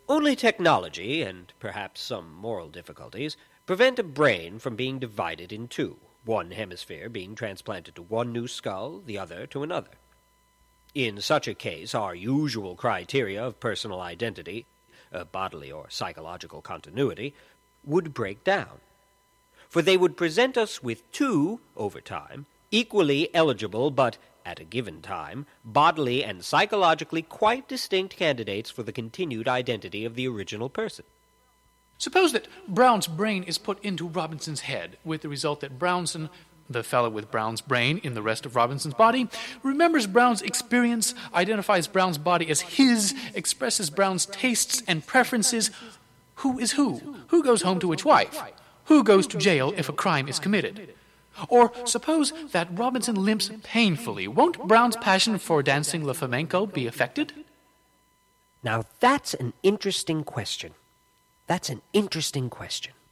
Only technology, and perhaps some moral difficulties, prevent a brain from being divided in two, one hemisphere being transplanted to one new skull, the other to another. In such a case, our usual criteria of personal identity, bodily or psychological continuity, would break down. For they would present us with two, over time, equally eligible but, at a given time, bodily and psychologically quite distinct candidates for the continued identity of the original person. Suppose that Brown's brain is put into Robinson's head, with the result that Brownson, the fellow with Brown's brain in the rest of Robinson's body, remembers Brown's experience, identifies Brown's body as his, expresses Brown's tastes and preferences. Who is who? Who goes home to which wife? Who goes to jail if a crime is committed? Or suppose that Robinson limps painfully. Won't Brown's passion for dancing le flamenco be affected? Now that's an interesting question.